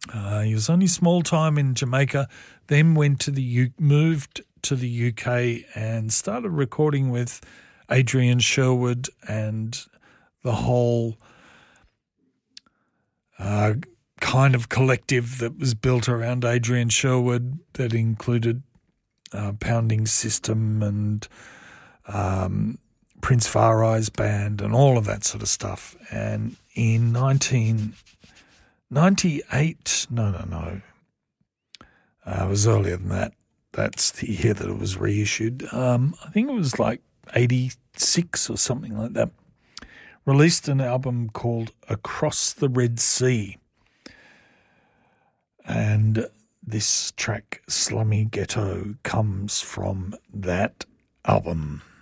He was only small time in Jamaica, then went to moved to the UK and started recording with Adrian Sherwood and the whole kind of collective that was built around Adrian Sherwood that included Pounding System and Prince Far Eyes Band and all of that sort of stuff. And in 1998, it was earlier than that. That's the year that it was reissued. I think it was like 86 or something like that. Released an album called Across the Red Sea. And this track, Slummy Ghetto, comes from that album.